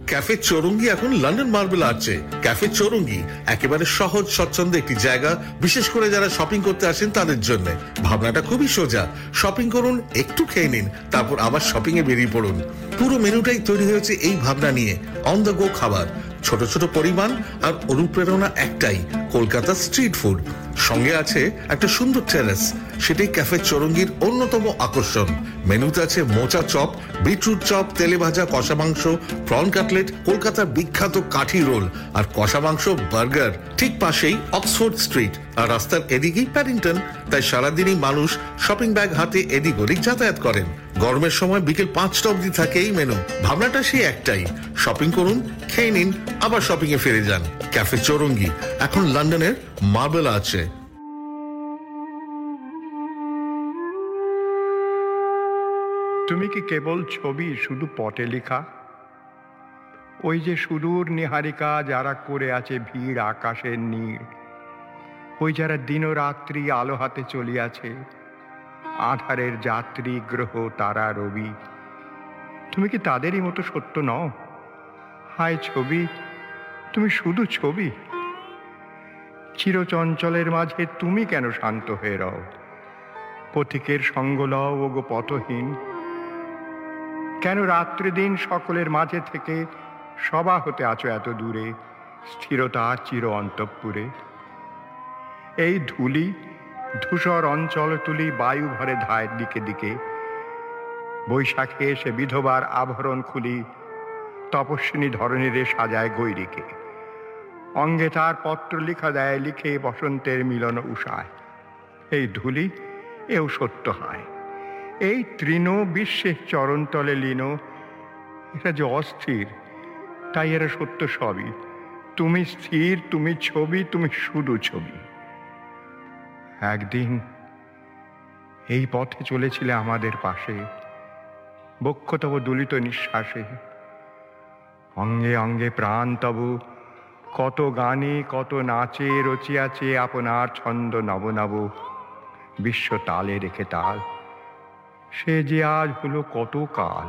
Cafe Chowringhee এখন London marble আর্চে। Cafe Chowringhee একেবারে সহজ স্বচ্ছন্দ একটি জায়গা, বিশেষ করে যারা শপিং করতে আসেন তাদের জন্য। ভাবনাটা খুবই সোজা, শপিং করুন, একটু খেয়ে নিন, তারপর আবার শপিং এ বেরিয়ে পড়ুন। পুরো মেনুটাই তৈরি হয়েছে এই ভাবনা নিয়ে, অন দ্য গো খাবার, ছোট ছোট পরিমাণ আর অনুপ্রেরণা একটাই, কলকাতা স্ট্রিট ফুড। সঙ্গে আছে একটা সুন্দর টেরেস, সেটাই ক্যাফে চৌরঙ্গির অন্যতম আকর্ষণ। মেনুতে আছে মোচা চপ, বিটরুট চপ, তেলে ভাজা কষা মাংস, প্রন কাটলেট, কলকাতার বিখ্যাত কাঠি রোল আর কষা মাংস বার্গার। ঠিক পাশেই অক্সফোর্ড স্ট্রিট, আর রাস্তার এদিকেই প্যাডিংটন। তাই সারাদিনই মানুষ শপিং ব্যাগ হাতে এদিক ওদিক যাতায়াত করেন। গরমের সময় বিকেল 5টা অবধি থাকে এই মেনু। ভাবনাটা সেই একটাই, শপিং করুন, খেয়ে নিন, আবার শপিং এ ফিরে যান। ক্যাফে চৌরঙ্গি এখন লন্ডনের মার্বেল আছে। তুমি কি কেবল ছবি, শুধু পটে লেখা? ওই যে সুদূর নিহারিকা যারা করে আছে ভিড় আকাশের নীড়, ওই যারা দিনরাত্রি আলো হাতে চলিয়াছে, আধারের যাত্রী গ্রহ তারা রবি, তুমি কি তাদেরই মতো সত্য নও? হায় ছবি, তুমি শুধু ছবি। চিরচঞ্চলের মাঝে তুমি কেন শান্ত হয়ে রও? পথিকের সঙ্গ লও ও গো পথহীন। কেন রাত্রি দিন সকলের মাঝে থেকে সভা হতে আছো এত দূরে, স্থিরতা চির অন্তঃপুরে? এই ধুলি ধূসর অঞ্চল তুলি বায়ু ভরে ধায় দিকে দিকে, বৈশাখে এসে বিধবার আভরণ খুলি, তপস্বিনী ধরনীরে সাজায় গৈরিকে। অঙ্গে তার পত্র লিখা দেয়, লিখে বসন্তের মিলন উষায়। এই ধুলি এও সত্য হয়, এই তৃণ বিশ্বের চরণতলে লীন। এরা যে অস্থির, তাই এরা সত্য সবই। তুমি স্থির, তুমি ছবি, তুমি শুধু ছবি। একদিন এই পথে চলেছিলে আমাদের পাশে, বক্ষ তব দুলিত নিঃশ্বাসে, অঙ্গে অঙ্গে প্রাণ তব কত গানে কত নাচে রচিয়াছে আপনার ছন্দ নব নব, বিশ্ব তালে রেখে তাল। সে যে আজ হলো কত কাল।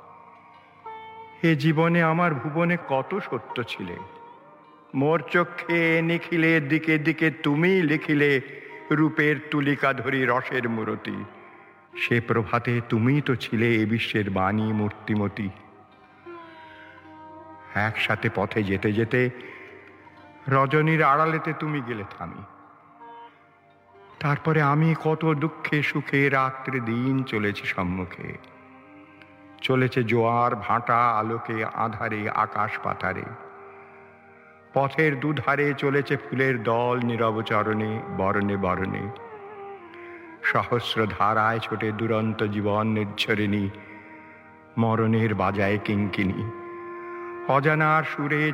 এ জীবনে আমার ভুবনে কত সত্য ছিলে, মোর চক্ষে নিখিলে দিকে দিকে তুমি লিখিলে, রূপের তুলিকা ধরি রসের মূরতি। সে প্রভাতে তুমি তো ছিলে এ বিশ্বের বাণী মূর্তিমতী। একসাথে পথে যেতে যেতে রজনীর আড়ালেতে তুমি গেলে থামি। তারপরে আমি কত দুঃখে সুখে রাত্রে দিন চলেছি সম্মুখে, চলেছে জোয়ার ভাটা আলোকে আধারে আকাশ পাতারে। পথের দুধারে চলেছে ফুলের দল নীরব চরণে বরণে বরণে। সহস্র ধারায় ছোটে দুরন্ত জীবন নির্ঝরিণী, মরণের বাজায় কিঙ্কিনী। অজানার সুরে